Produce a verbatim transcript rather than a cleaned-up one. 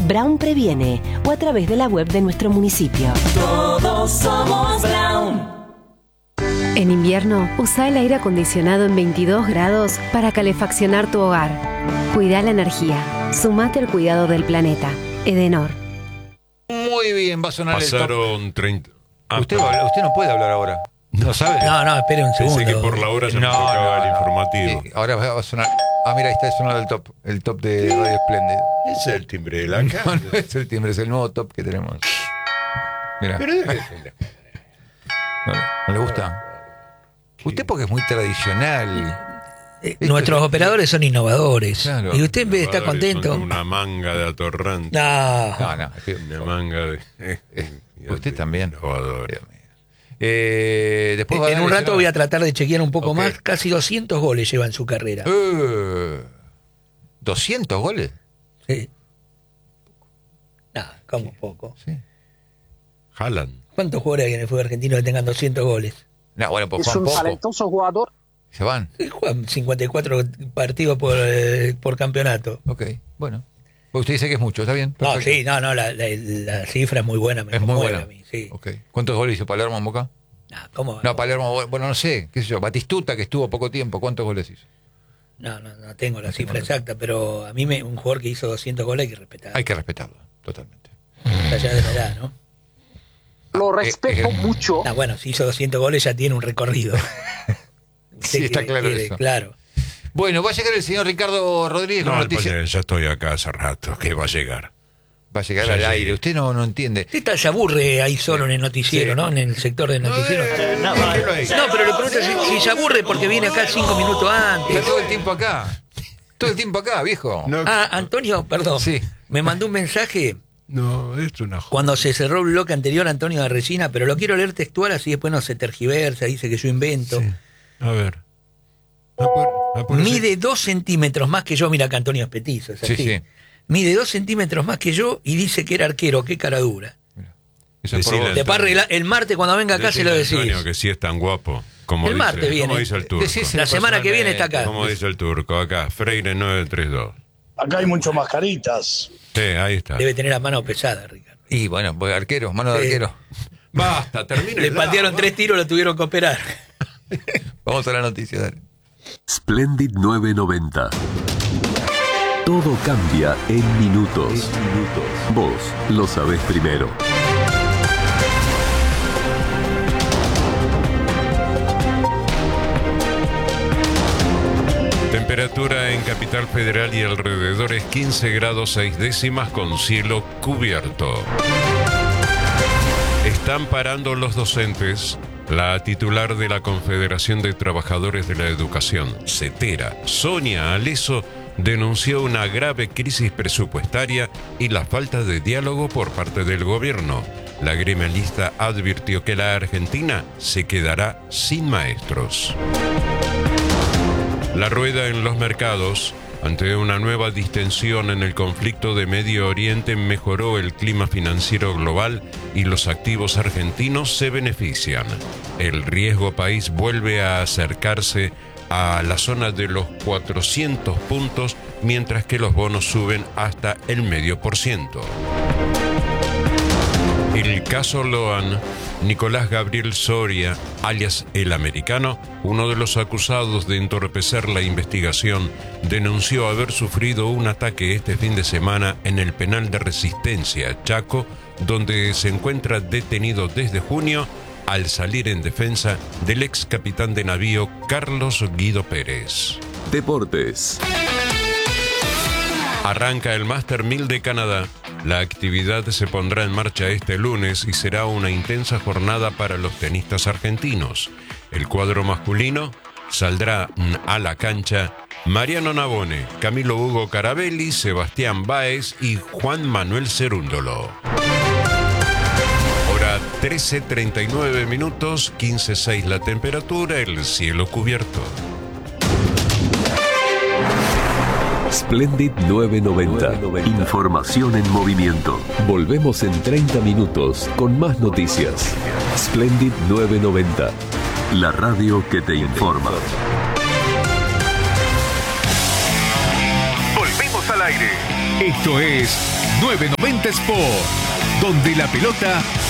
Brown Previene o a través de la web de nuestro municipio. Todos somos Brown. En invierno, usa el aire acondicionado en veintidós grados para calefaccionar tu hogar. Cuida la energía. Sumate al cuidado del planeta. Edenor. Muy bien, va a sonar Pasaron el top. treinta. Ah, usted, va, usted no puede hablar ahora. ¿No sabe? No, no, espere un segundo. Pensé que por la hora ya no, me tocaba no, el no. informativo. Sí, ahora va a sonar. Ah, mira, ahí está sonando el top. El top de Radio Splendid. Ese es el timbre de la No, casa. no es el timbre, es el nuevo top que tenemos. Mira. Pero déjese. ¿No, ¿No le gusta? Usted porque es muy tradicional. Eh, nuestros operadores son innovadores. Claro. Y usted en vez de estar Jugadores contento. son Una manga de atorrante. No. No, no. Una manga de. eh, eh, Usted también. Innovador. Dios mío. Eh, después va a En dar un el rato señor- voy a tratar de chequear un poco Ok. más. Casi doscientos goles lleva en su carrera. Eh, ¿doscientos goles? Sí. No, como poco. Sí. Haaland. ¿Cuántos jugadores hay en el fútbol argentino que tengan doscientos goles? No, bueno, pues Es Juan un poco. talentoso jugador. Se van. Sí, juegan cincuenta y cuatro partidos por, eh, por campeonato. Ok, bueno. Pues usted dice que es mucho, ¿está bien? No, Perfecto. sí, no, no, la, la, la cifra es muy buena. Me Es muy conmueve buena. a mí, sí. Ok. ¿Cuántos goles hizo Palermo en Boca? No, ¿cómo? No, Palermo, bueno, no sé, qué sé yo. Batistuta, que estuvo poco tiempo, ¿cuántos goles hizo? No, no, no tengo la cifra exacta, pero a mí me, un jugador que hizo doscientos goles hay que respetar. Hay que respetarlo, totalmente. Más allá de la edad, ¿no? Lo respeto eh, eh. mucho. Ah, bueno, si hizo doscientos goles ya tiene un recorrido. Sí, Usted está quiere- claro quiere- eso. Claro. Bueno, va a llegar el señor Ricardo Rodríguez con No, noticias. pues, ya estoy acá hace rato. Que va a llegar. Va a llegar Ya al llegué. aire. Usted no, no entiende. Usted está- se aburre ahí solo en el noticiero, Sí. ¿no? En el sector del noticiero. Eh, No, déjelo ahí. pero le pregunto si, si se aburre porque viene acá cinco minutos antes. Está todo el tiempo acá. Todo el tiempo acá, viejo. No, Ah, Antonio, perdón. Sí. Me mandó un mensaje no, es una joda. cuando se cerró el bloque anterior, Antonio de Resina, pero lo quiero leer textual, así después no se tergiversa, dice que yo invento. Sí. A ver. Apur- apúrese. Mide dos centímetros más que yo, mira que Antonio es petizo, es Sí, así. sí. Mide dos centímetros más que yo y dice que era arquero, qué cara dura. Eso es por Decile vos. Después arregla- el martes cuando venga acá se lo Decile a decís. Antonio que sí es tan guapo. Como El dice, martes viene. Como dice el turco. Decíselo La semana que viene está acá. Como dice el turco, acá, Freire nueve tres dos. Acá hay mucho mascaritas. Sí, ahí está. Debe tener la mano pesada, Ricardo. Y bueno, pues arquero, mano de Sí. arquero. Basta, termina. Le patearon tres tiros, lo tuvieron que operar. Vamos a la noticia, dale. Splendid nueve noventa. Todo cambia en minutos. Vos lo sabés primero. Temperatura en Capital Federal y alrededores quince grados seis décimas con cielo cubierto. Están parando los docentes. La titular de la Confederación de Trabajadores de la Educación, CETERA, Sonia Aleso, denunció una grave crisis presupuestaria y la falta de diálogo por parte del gobierno. La gremialista advirtió que la Argentina se quedará sin maestros. La rueda en los mercados. Ante una nueva distensión en el conflicto de Medio Oriente, mejoró el clima financiero global y los activos argentinos se benefician. El riesgo país vuelve a acercarse a la zona de los cuatrocientos puntos, mientras que los bonos suben hasta el medio por ciento. El caso Loan, Nicolás Gabriel Soria, alias El Americano, uno de los acusados de entorpecer la investigación, denunció haber sufrido un ataque este fin de semana en el penal de Resistencia, Chaco, donde se encuentra detenido desde junio al salir en defensa del ex capitán de navío Carlos Guido Pérez. Deportes. Arranca el Master mil de Canadá. La actividad se pondrá en marcha este lunes y será una intensa jornada para los tenistas argentinos. El cuadro masculino saldrá a la cancha Mariano Navone, Camilo Hugo Carabelli, Sebastián Báez y Juan Manuel Cerúndolo. Hora trece treinta y nueve minutos, quince seis la temperatura, el cielo cubierto. Splendid nueve noventa. Información en movimiento. Volvemos en treinta minutos con más noticias. Splendid nueve noventa. La radio que te informa. Volvemos al aire. Esto es novecientos noventa Sport, donde la pelota